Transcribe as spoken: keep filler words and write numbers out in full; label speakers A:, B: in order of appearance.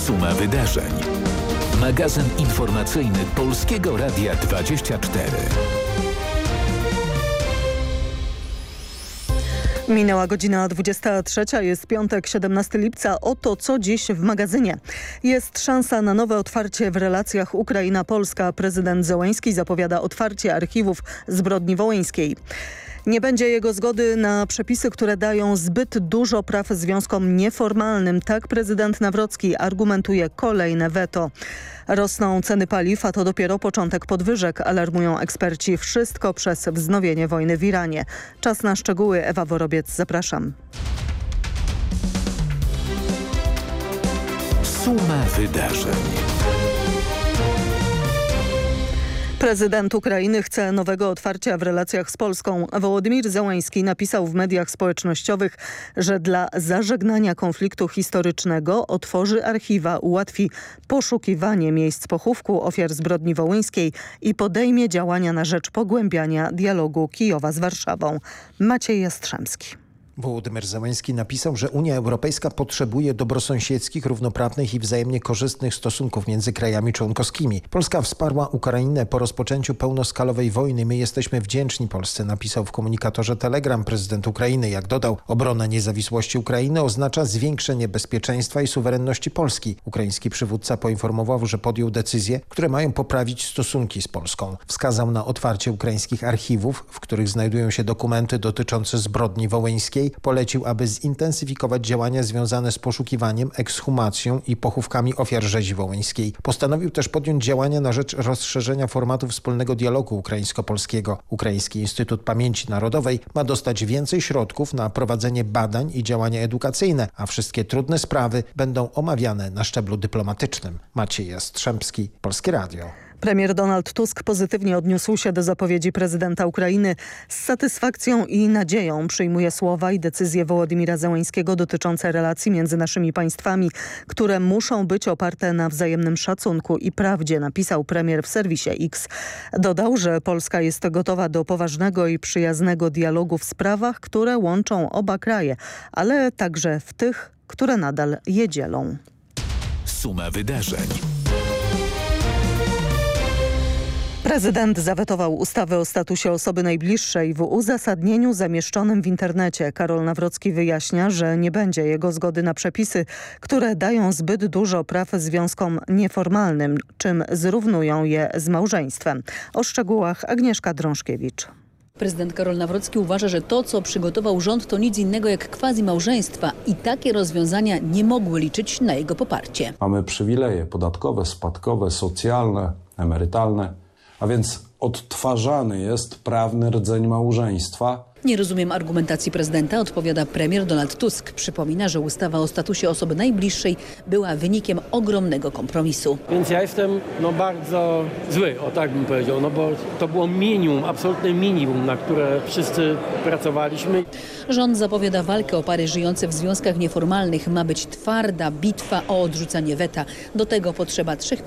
A: Suma wydarzeń. Magazyn informacyjny Polskiego Radia dwadzieścia cztery.
B: Minęła godzina dwudziesta trzecia, jest piątek, siedemnastego lipca. Oto co dziś w magazynie. Jest szansa na nowe otwarcie w relacjach Ukraina-Polska. Prezydent Zełenski zapowiada otwarcie archiwów zbrodni wołyńskiej. Nie będzie jego zgody na przepisy, które dają zbyt dużo praw związkom nieformalnym. Tak prezydent Nawrocki argumentuje kolejne weto. Rosną ceny paliw, a to dopiero początek podwyżek, alarmują eksperci. Wszystko przez wznowienie wojny w Iranie. Czas na szczegóły. Ewa Worobiec, zapraszam.
A: Suma wydarzeń.
B: Prezydent Ukrainy chce nowego otwarcia w relacjach z Polską. Wołodymyr Zełenski napisał w mediach społecznościowych, że dla zażegnania konfliktu historycznego otworzy archiwa, ułatwi poszukiwanie miejsc pochówku ofiar zbrodni wołyńskiej i podejmie działania na rzecz pogłębiania dialogu Kijowa z Warszawą. Maciej Jastrzębski.
C: Wołodymyr Zełenski napisał, że Unia Europejska potrzebuje dobrosąsiedzkich, równoprawnych i wzajemnie korzystnych stosunków między krajami członkowskimi. Polska wsparła Ukrainę po rozpoczęciu pełnoskalowej wojny. My jesteśmy wdzięczni Polsce, napisał w komunikatorze Telegram prezydent Ukrainy. Jak dodał, obrona niezawisłości Ukrainy oznacza zwiększenie bezpieczeństwa i suwerenności Polski. Ukraiński przywódca poinformował, że podjął decyzje, które mają poprawić stosunki z Polską. Wskazał na otwarcie ukraińskich archiwów, w których znajdują się dokumenty dotyczące zbrodni wołyńskiej. Polecił, aby zintensyfikować działania związane z poszukiwaniem, ekshumacją i pochówkami ofiar rzezi wołyńskiej. Postanowił też podjąć działania na rzecz rozszerzenia formatu wspólnego dialogu ukraińsko-polskiego. Ukraiński Instytut Pamięci Narodowej ma dostać więcej środków na prowadzenie badań i działania edukacyjne, a wszystkie trudne sprawy będą omawiane na szczeblu dyplomatycznym. Maciej Jastrzębski, Polskie Radio.
B: Premier Donald Tusk pozytywnie odniósł się do zapowiedzi prezydenta Ukrainy. Z satysfakcją i nadzieją przyjmuje słowa i decyzje Wołodymyra Zełenskiego dotyczące relacji między naszymi państwami, które muszą być oparte na wzajemnym szacunku i prawdzie, napisał premier w serwisie X. Dodał, że Polska jest gotowa do poważnego i przyjaznego dialogu w sprawach, które łączą oba kraje, ale także w tych, które nadal je dzielą.
A: Suma wydarzeń.
B: Prezydent zawetował ustawę o statusie osoby najbliższej. W uzasadnieniu zamieszczonym w internecie Karol Nawrocki wyjaśnia, że nie będzie jego zgody na przepisy, które dają zbyt dużo praw związkom nieformalnym, czym zrównują je z małżeństwem. O szczegółach Agnieszka Drążkiewicz.
D: Prezydent Karol Nawrocki uważa, że to, co przygotował rząd, to nic innego jak quasi-małżeństwa i takie rozwiązania nie mogły liczyć na jego poparcie.
E: Mamy przywileje podatkowe, spadkowe, socjalne, emerytalne. A więc odtwarzany jest prawny rdzeń małżeństwa.
D: Nie rozumiem argumentacji prezydenta, odpowiada premier Donald Tusk. Przypomina, że ustawa o statusie osoby najbliższej była wynikiem ogromnego kompromisu.
F: Więc ja jestem no, bardzo zły, o tak bym powiedział, no bo to było minimum, absolutne minimum, na które wszyscy pracowaliśmy.
D: Rząd zapowiada walkę o pary żyjące w związkach nieformalnych. Ma być twarda bitwa o odrzucenie weta. Do tego potrzeba trzech